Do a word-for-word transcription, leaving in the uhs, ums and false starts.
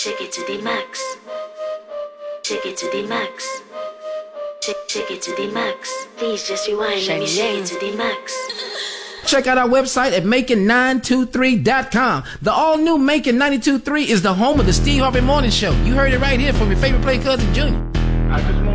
Take it to the max. Take it to the max. Take, take it to the max. Please just rewind. Let me shake it to the max. Check out our website at Macon nine two three dot com. The all-new Macon ninety-two point three is the home of the Steve Harvey Morning Show. You heard it right here from your favorite play cousin, Junior. I just want